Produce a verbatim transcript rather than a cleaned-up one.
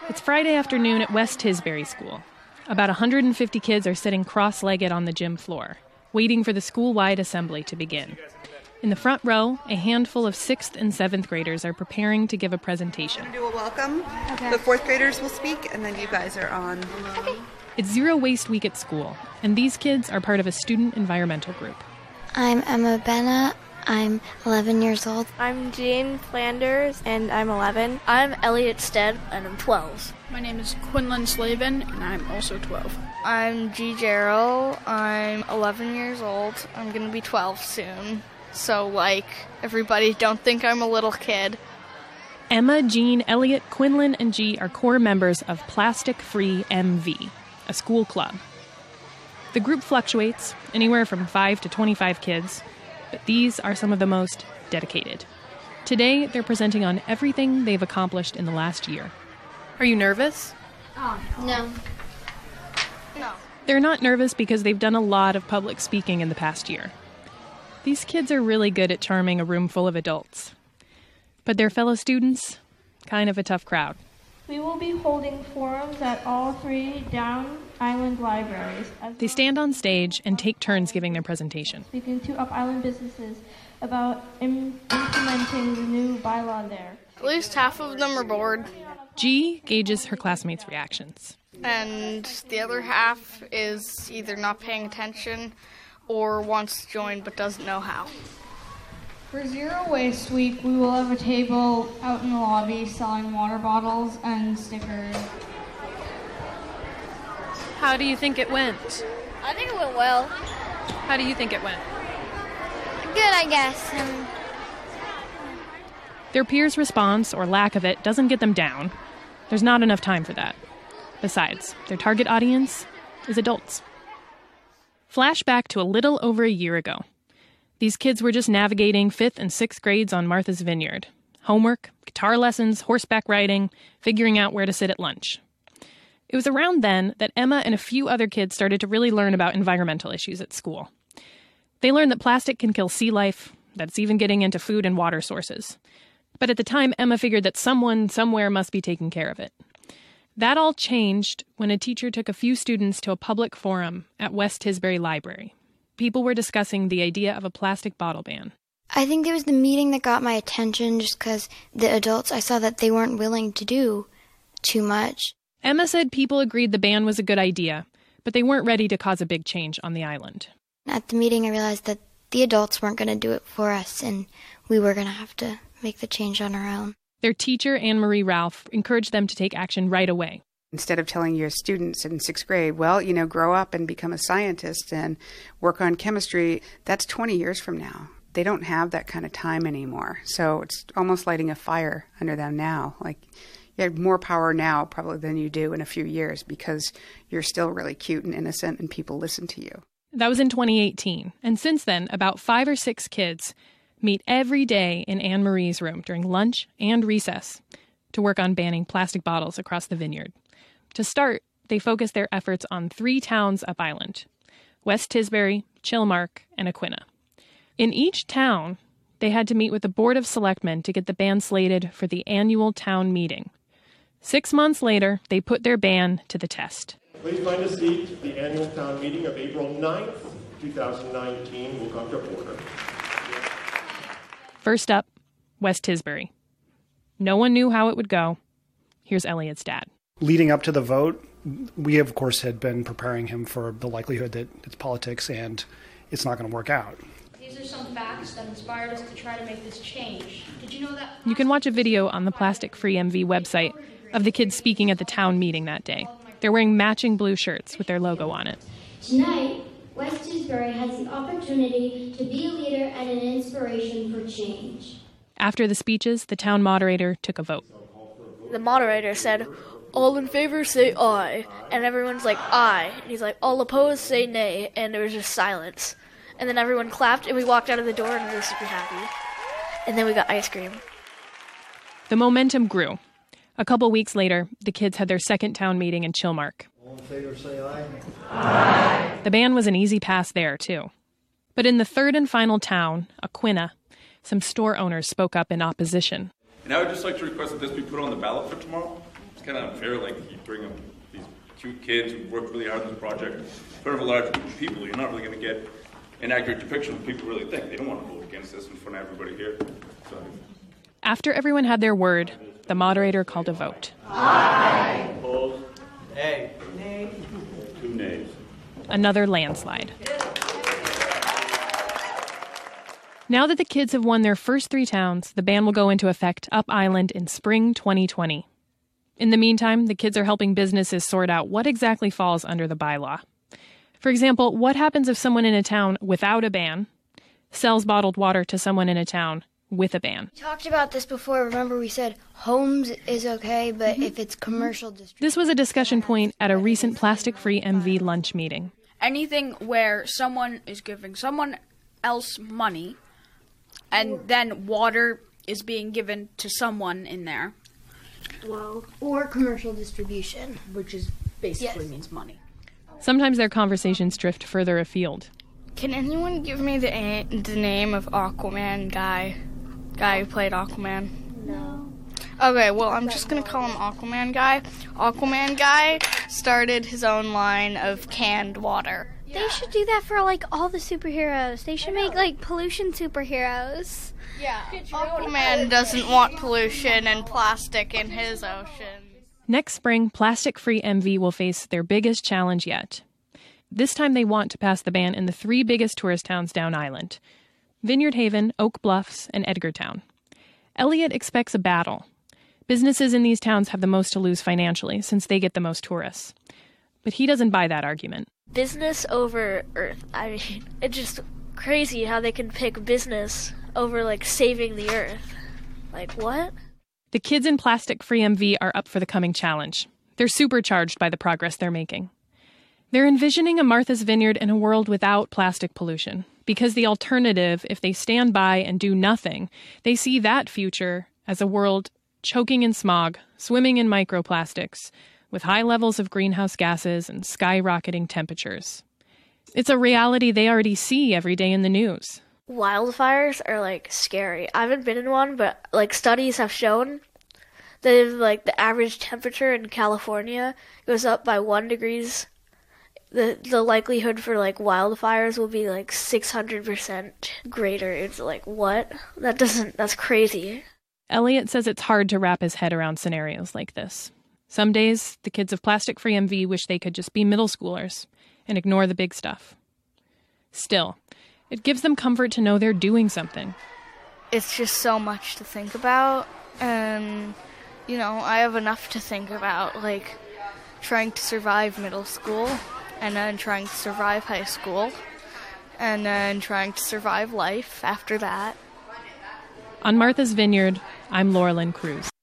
It's Friday afternoon at West Tisbury School. About one hundred fifty kids are sitting cross-legged on the gym floor, waiting for the school-wide assembly to begin. In the front row, a handful of sixth and seventh graders are preparing to give a presentation. We're going to do a welcome. Okay. The fourth graders will speak, and then you guys are on. Okay. It's Zero Waste Week at school, and these kids are part of a student environmental group. I'm Emma Benna. I'm eleven years old. I'm Jane Flanders, and I'm eleven. I'm Elliot Stead, and I'm twelve. My name is Quinlan Slavin, and I'm also twelve. I'm G. Jarrell. I'm eleven years old. I'm going to be twelve soon. So, like, everybody don't think I'm a little kid. Emma, Jean, Elliot, Quinlan, and G are core members of Plastic Free M V, a school club. The group fluctuates, anywhere from five to twenty-five kids, but these are some of the most dedicated. Today, they're presenting on everything they've accomplished in the last year. Are you nervous? Oh, no. No. They're not nervous because they've done a lot of public speaking in the past year. These kids are really good at charming a room full of adults. But their fellow students, kind of a tough crowd. We will be holding forums at all three Down Island libraries. They stand on stage and take turns giving their presentation. Speaking to Up Island businesses about im- implementing the new bylaw there. At least half of them are bored. G gauges her classmates' reactions. And the other half is either not paying attention or wants to join but doesn't know how. For Zero Waste Week, we will have a table out in the lobby selling water bottles and stickers. How do you think it went? I think it went well. How do you think it went? Good, I guess. Um, Their peers' response, or lack of it, doesn't get them down. There's not enough time for that. Besides, their target audience is adults. Flashback to a little over a year ago. These kids were just navigating fifth and sixth grades on Martha's Vineyard. Homework, guitar lessons, horseback riding, figuring out where to sit at lunch. It was around then that Emma and a few other kids started to really learn about environmental issues at school. They learned that plastic can kill sea life, that it's even getting into food and water sources. But at the time, Emma figured that someone somewhere must be taking care of it. That all changed when a teacher took a few students to a public forum at West Tisbury Library. People were discussing the idea of a plastic bottle ban. I think it was the meeting that got my attention just because the adults, I saw that they weren't willing to do too much. Emma said people agreed the ban was a good idea, but they weren't ready to cause a big change on the island. At the meeting, I realized that the adults weren't going to do it for us, and we were going to have to make the change on our own. Their teacher, Anne-Marie Ralph, encouraged them to take action right away. Instead of telling your students in sixth grade, well, you know, grow up and become a scientist and work on chemistry, that's twenty years from now. They don't have that kind of time anymore. So it's almost lighting a fire under them now. Like, you have more power now probably than you do in a few years because you're still really cute and innocent and people listen to you. That was in twenty eighteen. And since then, about five or six kids meet every day in Anne-Marie's room during lunch and recess to work on banning plastic bottles across the vineyard. To start, they focus their efforts on three towns up island: West Tisbury, Chilmark, and Aquinnah. In each town, they had to meet with the Board of Selectmen to get the ban slated for the annual town meeting. Six months later, they put their ban to the test. Please find a seat. The annual town meeting of April ninth, twenty nineteen will come to order. First up, West Tisbury. No one knew how it would go. Here's Elliot's dad. Leading up to the vote, we, of course, had been preparing him for the likelihood that it's politics and it's not going to work out. These are some facts that inspired us to try to make this change. Did you know that? You can watch a video on the Plastic Free M V website of the kids speaking at the town meeting that day. They're wearing matching blue shirts with their logo on it. Tonight, West Tisbury has the opportunity to be a leader and an inspiration for change. After the speeches, the town moderator took a vote. The moderator said, "All in favor, say aye." And everyone's like, aye. And he's like, "All opposed, say nay." And there was just silence. And then everyone clapped, and we walked out of the door, and we were super happy. And then we got ice cream. The momentum grew. A couple weeks later, the kids had their second town meeting in Chilmark. All in favor, say aye. Aye. The ban was an easy pass there, too. But in the third and final town, Aquinnah, some store owners spoke up in opposition. And I would just like to request that this be put on the ballot for tomorrow. kind of unfair. Like, you bring up these cute kids who worked really hard on this project in front of a large group of people. You're not really going to get an accurate depiction of what people really think. They don't want to vote against this in front of everybody here. So. After everyone had their word, the moderator called a vote. Aye. Opposed? Nay. Nay. Two nays. Another landslide. Now that the kids have won their first three towns, the ban will go into effect up island in spring twenty twenty. In the meantime, the kids are helping businesses sort out what exactly falls under the bylaw. For example, what happens if someone in a town without a ban sells bottled water to someone in a town with a ban? We talked about this before. Remember, we said homes is okay, but mm-hmm. if it's commercial distribution... This was a discussion point at a recent plastic-free M V lunch meeting. Anything where someone is giving someone else money and then water is being given to someone in there. Well, or commercial distribution. Which is basically yes. means money. Sometimes their conversations drift further afield. Can anyone give me the a- the name of Aquaman guy? Guy who played Aquaman? No. Okay, well, I'm just going to call him Aquaman guy. Aquaman guy started his own line of canned water. They should do that for, like, all the superheroes. They should make, like, pollution superheroes. Yeah, Aquaman doesn't want pollution and plastic in his ocean. Next spring, plastic-free M V will face their biggest challenge yet. This time they want to pass the ban in the three biggest tourist towns down island: Vineyard Haven, Oak Bluffs, and Edgartown. Elliot expects a battle. Businesses in these towns have the most to lose financially since they get the most tourists. But he doesn't buy that argument. Business over Earth. I mean, it's just crazy how they can pick business over, like, saving the Earth. Like, what? The kids in Plastic-Free M V are up for the coming challenge. They're supercharged by the progress they're making. They're envisioning a Martha's Vineyard in a world without plastic pollution, because the alternative, if they stand by and do nothing, they see that future as a world choking in smog, swimming in microplastics, with high levels of greenhouse gases and skyrocketing temperatures. It's a reality they already see every day in the news. Wildfires are, like, scary. I haven't been in one, but, like, studies have shown that if, like, the average temperature in California goes up by one degrees, the the likelihood for, like, wildfires will be, like, six hundred percent greater. It's like, what? That doesn't, that's crazy. Elliot says it's hard to wrap his head around scenarios like this. Some days, the kids of Plastic-Free M V wish they could just be middle schoolers and ignore the big stuff. Still, it gives them comfort to know they're doing something. It's just so much to think about, and, you know, I have enough to think about, like trying to survive middle school, and then trying to survive high school, and then trying to survive life after that. On Martha's Vineyard, I'm Laurelyn Cruz.